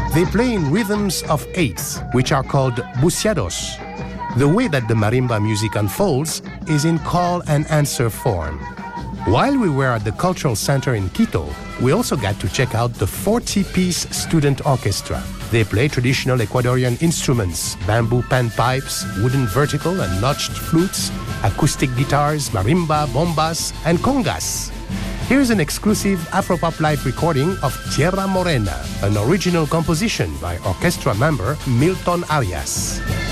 They play in rhythms of eighths, which are called buceados. The way that the marimba music unfolds is in call and answer form. While we were at the Cultural Center in Quito, we also got to check out the 40-piece student orchestra. They play traditional Ecuadorian instruments, bamboo panpipes, wooden vertical and notched flutes, acoustic guitars, marimba, bombas, and congas. Here's an exclusive Afropop live recording of Tierra Morena, an original composition by orchestra member Milton Arias.